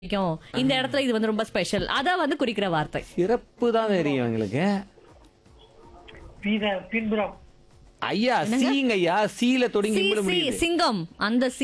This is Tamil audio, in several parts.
பிடிக்கும். இந்த இடத்துல இது வந்து ரொம்ப ஸ்பெஷல். அத வந்து குறிக்கிற வார்த்தை. சிறப்பு தான் தெரியும் எங்களுக்கு. பின்புறம் ஐயா சீங்க ஐயா சீல தொடங்கி சி இம்புல சி முடியுது. சிங்கம் அந்த சி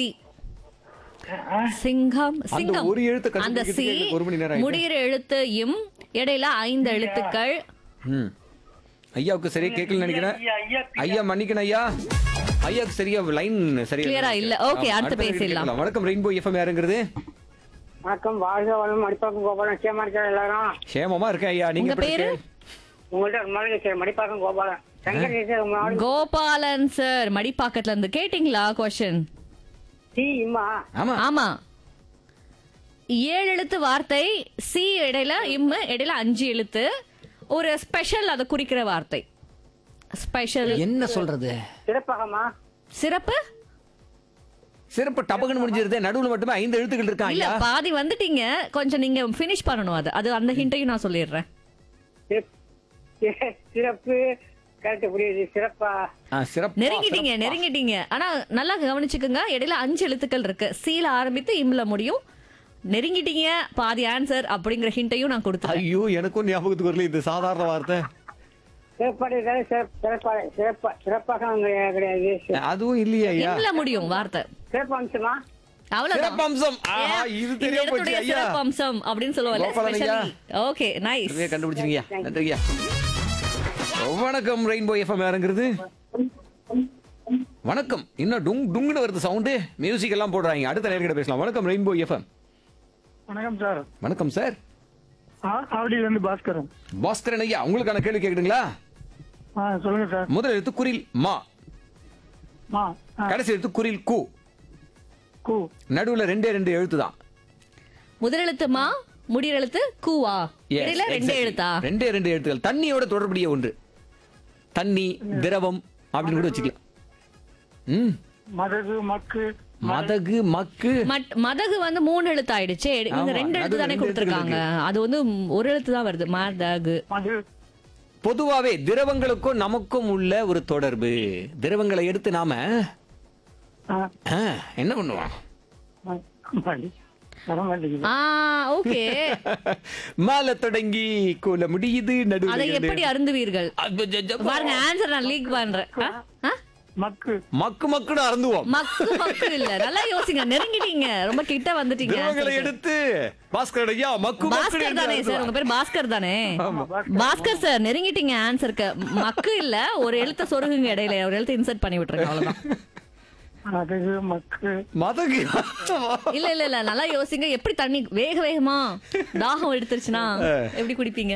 சிங்கம் சிங்கம் ஒரு எழுத்து அந்த சி கண்டுபிடிக்கிறதுக்கு ஒரு மணி நேரம் ஆயிடுச்சு. முடிகிற எழுத்து இம் இடையில 5 எழுத்துக்கள். ம். ஐயாவுக்கு சரியா கேட்கல நினைக்கிறேன். ஐயா மன்னிக்கணும் ஐயா. ஐயாவுக்கு சரியா லைன் சரியா Clear-ஆ இல்ல. Okay, அடுத்து பேசிடலாம். வணக்கம் ரெயின்போ எஃப்எம் யாருங்கிறது? வணக்கம், வாழ்க வளம், மடிப்பாக்கம் கோபாலன். சேமா இருக்கிற எல்லாரும் சேமமா இருக்கேன் ஐயா. நீங்க உங்க எப்படி பேரு? இருக்கீங்க? உங்கள்ட்ட ஒரு மாதிரி சரி, மடிப்பாக்கம் கோபாலன். சங்கர் டீச்சர், உங்க ஆளு கோபாலன் சார் மடிப்பாக்கத்துல இருந்து கேட்டிங்களா கொஸ்டின்? சி இம்மா. ஆமா. ஆமா. 7 எழுத்து வார்த்தை. சி இடையில இம்மு இடையில 5 எழுத்து. ஒரு ஸ்பெஷல் அத குறிக்கிற வார்த்தை. ஸ்பெஷல் என்ன சொல்றது? சிறப்பாகமா? சிறப்பு சிறப்பு டபக்குன்னு முடிஞ்சிருது. நடுவுல மட்டுமே 5 எழுத்துக்கள் இருக்கா இல்ல, ஐயா? பாதி வந்துட்டீங்க. கொஞ்சம் நீங்க ஃபினிஷ் பண்ணணும். அது அந்த ஹிண்ட்டையும் நான் சொல்லிடுறேன். சிறப்பு கரெக்ட், புரியுது. சிறப்பா? சிறப்பு. நெருங்கிட்டீங்க. ஆனா நல்லா கவனிச்சுக்கோங்க. இடையில 5 எழுத்துக்கள் இருக்கு. சீல ஆரம்பித்து இம்ல முடியும். நெருங்கிட்டீங்க. பாதி ஆன்சர் அப்படிங்கிற ஹிண்ட்டையும் நான் கொடுத்தேன். ஐயோ எனக்கும் ஞாபகத்துக்கு வரல இது சாதாரண வார்த்தை. சிறப்பாடு சிறப்பாக கிடையாது. அதுவும் இல்லையா ஐயா? இம்ல முடியும் வார்த்தை. சிறப்பு அம்சமா? அவ்வளவுதான். சிறப்பம்சம். ஆஹா, இது இந்த தெரியாம போச்சு இடத்துடைய ஐயா. சிறப்பம்சம் அப்படின்னு சொல்லுவாங்க. கோபாலன் ஐயா. Okay, nice. இதுவே கண்டுபிடிச்சிருக்கீங்க. நன்றி ஐயா. வணக்கம் ரெயின்போ எஃப்எம் யாருங்கிறது? வணக்கம். இன்னும் டுங் டுங்னு வருது சவுண்டு. மியூசிக் எல்லாம் போடுறாங்க. அடுத்த நேர்கிட்ட பேசலாம். வணக்கம் ரெயின்போ எஃப்எம். வணக்கம் சார். வணக்கம் சார். ஆவடியில இருந்து பாஸ்கரன். பாஸ்கரன் ஐயா, உங்களுக்கான கேள்வி கேக்குதுங்களா? சொல்லுங்க சார். முதல் எழுத்து குரில் மா, மா. கடைசி எழுத்து குரில் கு. கு. நடுவுல 2 எழுத்து தான். முதல் எழுத்து மா, முடிகிற எழுத்து கூவா. Yes, இடையில 2 exactly. எழுத்தா? 2 எழுத்துக்கள். தண்ணியோட தொடர்புடைய ஒன்று. தண்ணி, திரவம் அப்படின்னு கூட வச்சுக்கலாம். ம். மதகு, மக்கு. மதகு, மக்கு. மதகு வந்து 3 எழுத்து ஆயிடுச்சு. இவங்க ஆமா, 2 எழுத்து நடுவுல தானே 2 கொடுத்திருக்காங்க. அது வந்து ஒரு எழுத்து தான் வருது. மதகு. மது. பொதுவாவே திரவங்களுக்கும் நமக்கும் உள்ள ஒரு தொடர்பு. திரவங்களை எடுத்து நாம என்ன பண்ணுவோம்? ஓகே. மேல தொடங்கி கோல முடியுது. அதை நடுவுல எப்படி அருந்துவீர்கள்? பாருங்க, ஆன்சர் நான் லீக் பண்றேன். மக்கு. மக்கு மக்குன்னு அருந்துவோம். மக்கு இல்ல. நல்லா யோசிங்க. நெருங்கிட்டீங்க. ரொம்ப கிட்ட வந்துட்டீங்க. திரவங்களை எடுத்து பாஸ்கர் ஐயா மக்கு பாஸ்கர் தானே சார்? உங்க பேர் பாஸ்கர் தானே? ஆமா. பாஸ்கர் சார், நெருங்கிட்டீங்க ஆன்சருக்கு. மக்கு இல்ல. ஒரு எழுத்த சொருகுங்க இடையில. ஒரு எழுத்து இன்சர்ட் பண்ணி விட்டுருங்க. அவ்வளவுதான். மதகு, மக்கு. மதகு. இல்ல நல்லா யோசிங்க. எப்படி தண்ணி வேகமா தாகம் எடுத்துருச்சுன்னா எப்படி குடிப்பீங்க?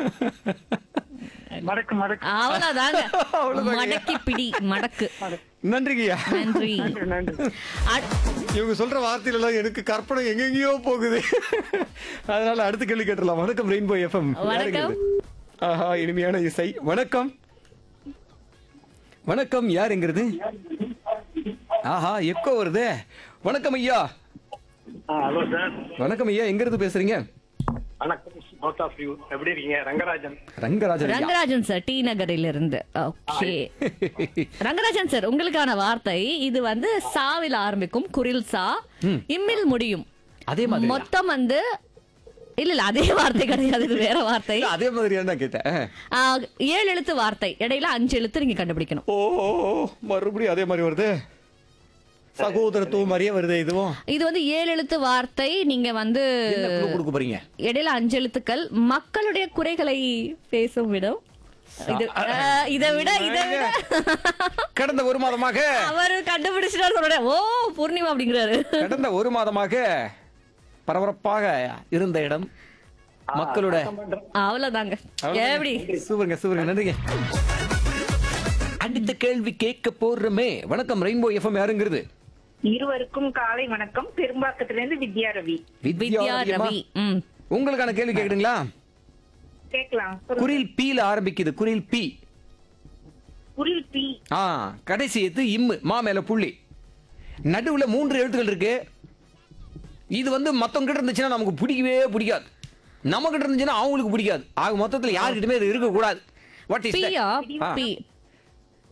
மடக்கு, மடக்கு. அவ்வளவுதாங்க. மடக்கி பிடி. மடக்கு. நன்றிங்கய்யா. நன்றி. நன்றி. இவங்க சொல்ற வார்த்தையில எல்லாம் எனக்கு கற்பனை எங்கெங்கயோ போகுது. அதனால அடுத்த கேள்வி கேட்டுடலாம். வணக்கம் ரெயின்போ எஃப்எம். வணக்கம். ஆஹா, இனிமையான இசை. வணக்கம். வணக்கம், யாருங்கிறது? ஆஹா, எக்கோ வருது. வணக்கம் ஐயா. Hello sir. வணக்கம் ஐயா, எங்க இருந்து பேசுறீங்க? வணக்கம், both of you. எப்படி இருக்கீங்க? ரங்கராஜன். ரங்கராஜன் ஐயா. ரங்கராஜன் சார், டி நகரில இருந்து. ஓகே. ரங்கராஜன் சார், உங்களுக்கான வார்த்தை இது வந்து சாவில் ஆரம்பிக்கும். குரில் சா, இம்மில் முடியும். அதே மாதிரி மொத்தம் வந்து இல்ல அதே வார்த்தை கிடையாது. இது வேற வார்த்தை. அதே மாதிரியா நான் கேட்டேன். 7 எழுத்து வார்த்தை. இடையில 5 எழுத்து நீங்க கண்டுபிடிக்கணும். ஓ மறுபடியும் அதே மாதிரி வருது. சகோதரத்துவம் மாதிரியே வருது இதுவும். இது வந்து 7 எழுத்து வார்த்தை. நீங்க வந்து என்ன clue கொடுக்க போறீங்க? இடையில 5 எழுத்துக்கள். மக்களுடைய குறைகளை பேசும் விடம். இதை விட கடந்த ஒரு மாதமாக அவரு கண்டுபிடிச்சிட்டாரு சொல்றேன். ஓ பூர்ணிமா அப்படிங்கிறாரு. கடந்த ஒரு மாதமாக பரபரப்பாக இருந்த இடம் மக்களோட. அவ்வளவுதாங்க. எப்படி? சூப்பருங்க. நன்றிங்க. அடுத்த கேள்வி கேட்க போறமே. வணக்கம் ரெயின்போ எஃப்எம் யாருங்கிறது? இருவருக்கும் காலை வணக்கம். பெரும்பாக்கத்திலிருந்து வித்யா ரவி. வித்யா ரவி. உங்களுக்கான கேள்வி கேக்குதுங்களா? கேக்கலாம். குரில் பீல ஆரம்பிக்குது. குரில் பி. குரில் பி. கடைசி எத்து இம்மு, மா மேல புள்ளி. நடுவுல 3 எழுத்துக்கள் இருக்கு. இது வந்து மத்தவங்க கிட்ட இருந்துச்சுன்னா நமக்கு பிடிக்கவே பிடிக்காது. நம்ம கிட்ட இருந்துச்சுன்னா அவங்களுக்கு பிடிக்காது. ஆக மொத்தத்துல யாருக்கிட்டமே இது இருக்க கூடாது. What is Pia? பி.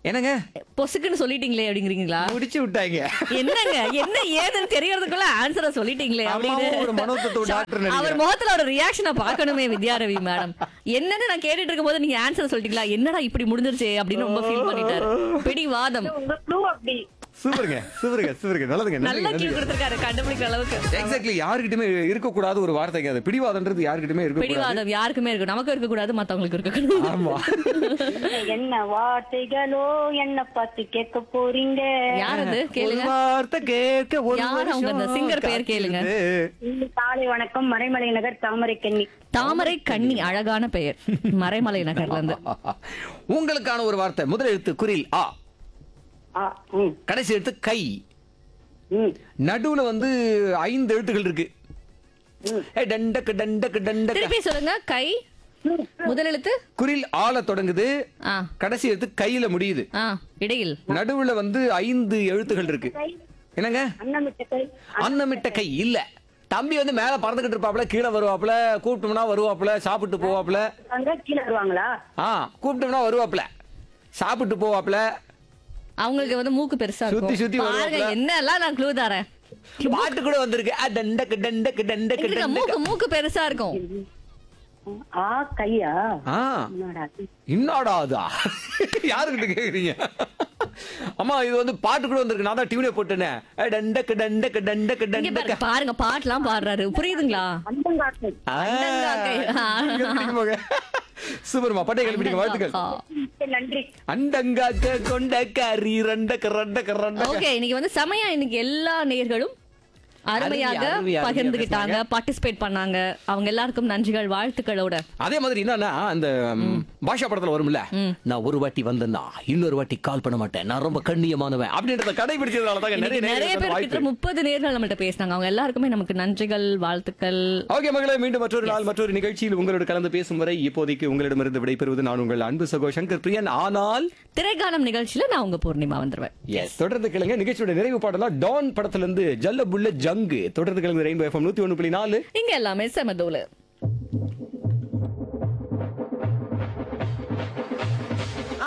என்னங்க பொசுக்குன்னு சொல்லிட்டீங்களே அப்படிங்கிறீங்களா? முடிச்சு விட்டாங்க. என்னங்க என்ன ஏதுன்னு தெரியறதுக்குள்ள ஆன்சரை சொல்லிட்டீங்களே அம்மாவும் ஒரு மனோதத்துவ டாக்டர் அவர் நினைக்கிறேன். முகத்துல ஒரு ரியாக்ஷனை பார்க்கணுமே வித்யாரவி மேடம். என்னன்னு நான் கேட்டுட்டு இருக்கும்போது நீங்க ஆன்சர் சொல்லிட்டீங்களா, என்னடா இப்படி முடிஞ்சிருச்சே அப்படின்னு ரொம்ப ஃபீல் பண்ணிட்டாரு. பிடிவாதம். உங்க க்ளூ அப்படி. சூப்பருங்க சூப்பருங்க சூப்பருங்க, நல்லதுங்க. நல்ல கியூ கொடுத்திருக்காரு கண்டுபிடிக்கிற அளவுக்கு. எக்ஸாக்ட்லி, யாருக்கிட்டயுமே இருக்கக்கூடாத ஒரு வார்த்தைங்க அது. பிடிவாதன்றது யாருக்கிட்டயுமே இருக்கக்கூடாது. பிடிவாதம் யாருக்குமே இருக்கு, நமக்கு இருக்க கூடாது, மத்தவங்களுக்கு இருக்கக்கூடாது. ஆமா. என்ன வார்த்தைகளோ என்ன பார்த்து கேட்க போறீங்க? யார் அது ஒரு கேளுங்க. வார்த்தை கேட்க ஒரு யார் அவங்க? அந்த வருஷம் singer பெயர் கேளுங்க. இந்த காலை வணக்கம், மறைமலை நகர் தாமரை கண்ணி. தாமரை கண்ணி, அழகான பெயர். மறைமலை நகர்ல இருந்து. உங்களுக்கான ஒரு வார்த்தை. முதல் எழுத்து குரில் ஆ, ஆ, ம், கடைசி எழுத்து கை. ம், நடுவுல வந்து 5 எழுத்துக்கள் இருக்கு. டண்டக்கு டண்டக்கு டண்டக்கு. திருப்பி சொல்லுங்க. கை முதல் எழுத்து குரில் ஆல தொடங்குது, ஆ கடைசி எழுத்து கையில முடியுது. ஆ இடையில் நடுவுல வந்து 5 எழுத்துக்கள் இருக்கு. என்னங்க? அன்னமிட்ட கை. அன்னமிட்ட கை இல்ல. தம்பி வந்து மேல பறந்துகிட்டு இருப்பாப்ல, கீழே வருவாப்ல, கூப்பிட்டோம்னா வருவாப்ல, சாப்பிட்டு போவாப்ல. அங்க கீழே வருவாங்களா? கூப்பிட்டோம்னா வருவாப்ல, சாப்பிட்டு போவாப்ல. அவங்களுக்கு வந்து மூக்கு பெருசா சுத்தி இருக்கும். சுத்தி பாருங்க வருவாப்ல. என்னெல்லாம் நான் க்ளூ தரேன். பாட்டு கூட வந்திருக்கு. டண்டக்கு டண்டக்கு டண்டக்கு இல்ல, டண்டக்கு. மூக்கு பெருசா இருக்கும். ஆ, கையா? ஆ, என்னடா இது? என்னடா அதா? யாருக்கிட்ட கேக்குறீங்க? அம்மா இது வந்து பாட்டு கூட வந்திருக்கு. நான் தான் டியூனே போட்டேனே. டண்டக்கு டண்டக்கு டண்டக்கு இங்க டண்டக்கு. பாருங்க, பாருங்க பாட்டுலாம் பாடுறாரு. புரியுதுங்களா? அண்டங்காக்கை. சூப்பர்மா, பட்டை கழிப்பிடிங்க. வாழ்த்துக்கள். நன்றி. அண்டங்காக்க கொண்ட கறி ரண்டக்க ரண்டக்க ரண்டக்க. ஓகே, இன்னைக்கு வந்து செமையா இன்னைக்கு எல்லா நேயர்களும் அருமையாக அருமையா பகிர்ந்துகிட்டாங்க, பார்ட்டிசிபேட் பண்ணாங்க. அவங்க எல்லாருக்கும் நன்றிகள், வாழ்த்துக்களோட. அதே மாதிரி என்னன்னா அந்த பாஷா படத்துல வரும்ல, நான் ஒரு வாட்டி வந்தேன்னா இன்னொரு வாட்டி கால் பண்ண மாட்டேன், நான் ரொம்ப கண்ணியமானவன் அப்படின்றத கடைபிடிச்சதால தான் இன்னைக்கு நிறைய பேர் கிட்ட 30 நேர்கள் நம்மள்ட்ட பேசினாங்க. அவங்க எல்லாருக்குமே நமக்கு நன்றிகள், வாழ்த்துக்கள். ஓகே மகளே, மீண்டும் மற்றொரு நாள் மற்றொரு நிகழ்ச்சியில் உங்களோட கலந்து பேசும் வரை இப்போதைக்கு உங்களிடமிருந்து விடைபெறுவது நான் உங்கள் அன்பு சகோ சங்கர் பிரியன். ஆனால் திரைக்காலம் நிகழ்ச்சியில நான் உங்க பூர்ணிமா வந்துருவேன். தொடர்ந்து கேளுங்க. நிகழ்ச்சியோட நிறைவு பாடலாம் டான் படத்துல இருந்து ஜல்ல புல்ல ஜங்கு. தொடர்ந்து கேளுங்க ரெயின்போ FM 101.4. இங்க எல்லாமே செமதோல.